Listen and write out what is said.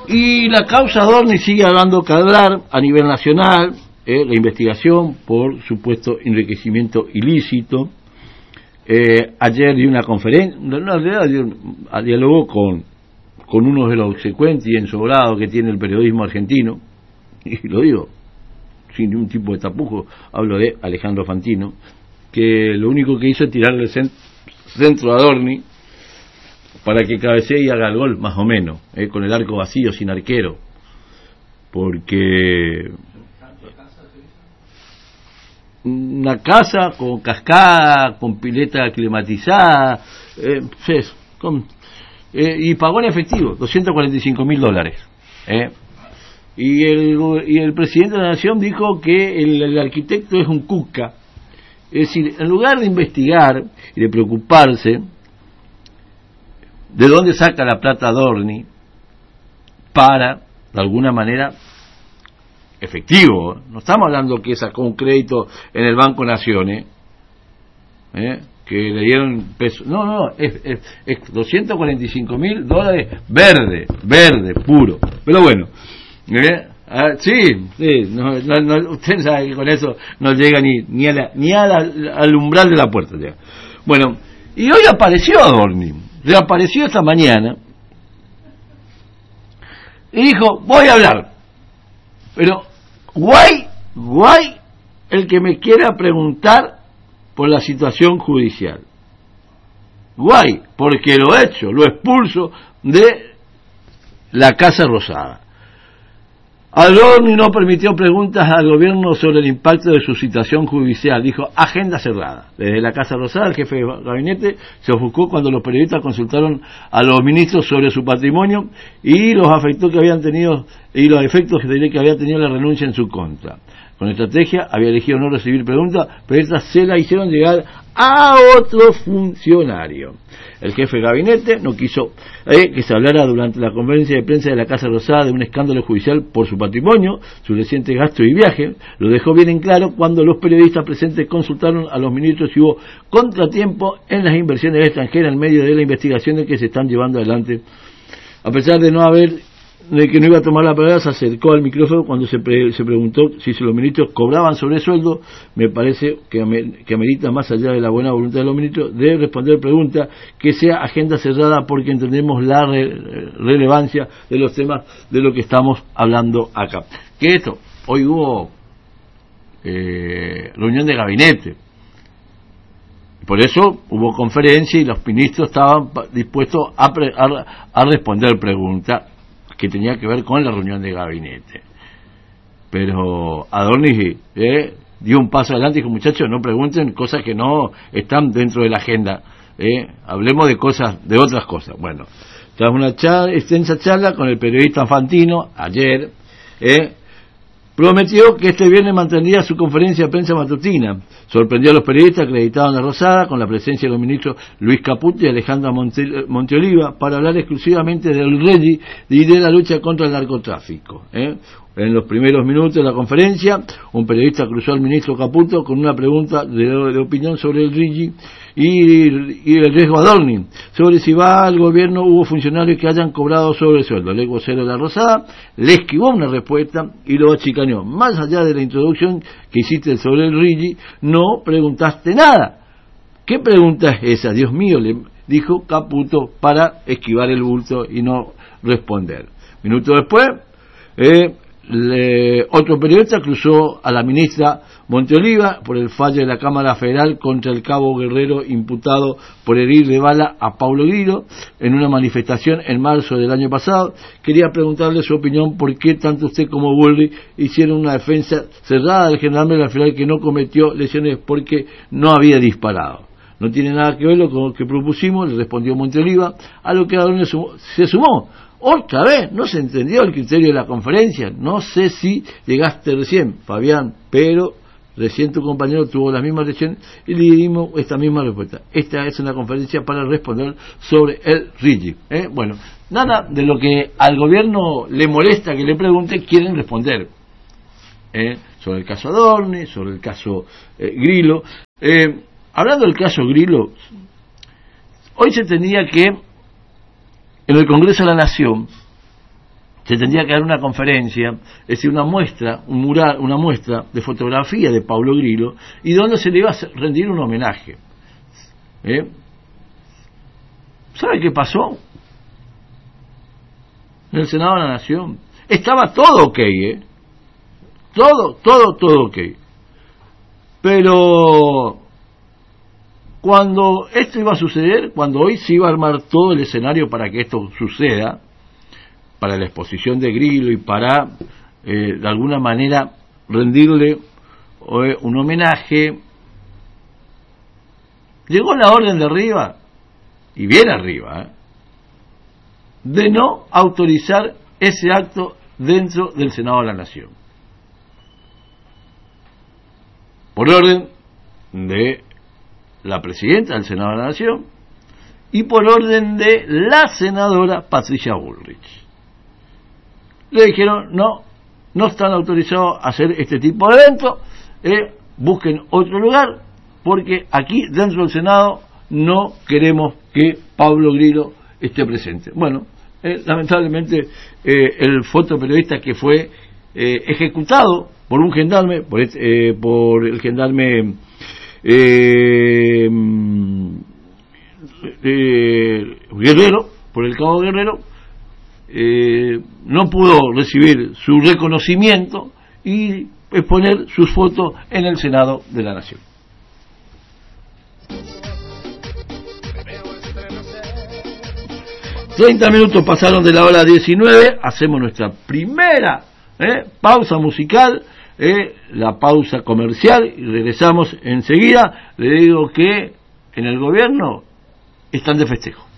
Y la causa Adorni sigue dando que hablar a nivel nacional, la investigación por supuesto enriquecimiento ilícito. Ayer di una conferencia, en realidad dialogó con uno de los secuentes y ensobrados que tiene el periodismo argentino, y lo digo sin ningún tipo de tapujo, hablo de Alejandro Fantino, que lo único que hizo es tirarle el centro a Adorni para que cabecee y haga el gol, más o menos, con el arco vacío, sin arquero, porque una casa con cascada, con pileta climatizada, y pagó en efectivo $245.000. Y el presidente de la Nación dijo que el arquitecto es un cuca. Es decir, en lugar de investigar y de preocuparse de dónde saca la plata Adorni para, de alguna manera, efectivo, no estamos hablando que sacó un crédito en el Banco Naciones, que le dieron pesos, no, es $245.000 verde, puro, pero bueno, sí, no, usted sabe que con eso no llega ni al umbral de la puerta llega. Bueno, y hoy apareció Adorni, reapareció esta mañana y dijo, voy a hablar, pero guay el que me quiera preguntar por la situación judicial, guay, porque lo he hecho, lo expulso de la Casa Rosada. Adorni no permitió preguntas al gobierno sobre el impacto de su situación judicial, dijo agenda cerrada. Desde la Casa Rosada, el jefe de gabinete se ofuscó cuando los periodistas consultaron a los ministros sobre su patrimonio y los afectó que habían tenido y los efectos que había tenido la renuncia en su contra. Con estrategia había elegido no recibir preguntas, pero estas se la hicieron llegar a otro funcionario. El jefe de gabinete no quiso que se hablara durante la conferencia de prensa de la Casa Rosada de un escándalo judicial por su patrimonio, su reciente gasto y viaje. Lo dejó bien en claro cuando los periodistas presentes consultaron a los ministros si hubo contratiempo en las inversiones extranjeras en medio de las investigaciones que se están llevando adelante. A pesar de que no iba a tomar la palabra, se acercó al micrófono cuando se preguntó si los ministros cobraban sobresueldo. Me parece que amerita, más allá de la buena voluntad de los ministros, de responder preguntas que sea agenda cerrada, porque entendemos la relevancia de los temas de lo que estamos hablando acá. Que esto, hoy hubo reunión de gabinete, por eso hubo conferencia y los ministros estaban dispuestos a responder preguntas que tenía que ver con la reunión de gabinete. Pero Adorni dio un paso adelante y dijo, muchachos, no pregunten cosas que no están dentro de la agenda, hablemos de otras cosas. Bueno, tras una extensa charla con el periodista Fantino ayer, prometió que este viernes mantendría su conferencia de prensa matutina. Sorprendió a los periodistas acreditados en la Rosada con la presencia de los ministros Luis Caputo y Alejandra Monteoliva para hablar exclusivamente del REGI y de la lucha contra el narcotráfico. En los primeros minutos de la conferencia, un periodista cruzó al ministro Caputo con una pregunta de opinión sobre el RIGI y el riesgo Adorni, sobre si va al gobierno hubo funcionarios que hayan cobrado sobresueldo. El ex vocero de la Rosada le esquivó una respuesta y lo achicaneó. Más allá de la introducción que hiciste sobre el RIGI, no preguntaste nada. ¿Qué pregunta es esa? Dios mío, le dijo Caputo para esquivar el bulto y no responder. Minutos después, otro periodista cruzó a la ministra Monteoliva por el fallo de la Cámara Federal contra el cabo Guerrero imputado por herir de bala a Paulo Grillo en una manifestación en marzo del año pasado. Quería preguntarle su opinión por qué tanto usted como Bullrich hicieron una defensa cerrada del general al final que no cometió lesiones porque no había disparado. No tiene nada que ver con lo que propusimos, le respondió Monteoliva, a lo que Adorni se sumó. Otra vez, no se entendió el criterio de la conferencia. No sé si llegaste recién, Fabián, pero recién tu compañero tuvo la misma reacción y le dimos esta misma respuesta. Esta es una conferencia para responder sobre el RIGI. Bueno, nada de lo que al gobierno le molesta que le pregunte, quieren responder. Sobre el caso Adorni, sobre el caso Grillo. Hablando del caso Grillo, hoy se tenía que en el Congreso de la Nación se tendría que dar una conferencia, es decir, una muestra, un mural, una muestra de fotografía de Pablo Grillo, y donde se le iba a rendir un homenaje. ¿Sabe qué pasó? En el Senado de la Nación estaba todo ok, todo ok. Pero cuando esto iba a suceder, cuando hoy se iba a armar todo el escenario para que esto suceda, para la exposición de Grillo y para, de alguna manera, rendirle un homenaje, llegó la orden de arriba, y bien arriba, de no autorizar ese acto dentro del Senado de la Nación. Por orden de la presidenta del Senado de la Nación y por orden de la senadora Patricia Bullrich. Le dijeron, no están autorizados a hacer este tipo de evento, busquen otro lugar, porque aquí dentro del Senado no queremos que Pablo Grillo esté presente. Bueno, lamentablemente el fotoperiodista que fue ejecutado por un gendarme, por el gendarme Guerrero, por el cabo Guerrero, no pudo recibir su reconocimiento y exponer sus fotos en el Senado de la Nación. ...30 minutos pasaron de la hora 19... hacemos nuestra primera pausa musical, la pausa comercial, y regresamos enseguida. Le digo que en el gobierno están de festejo.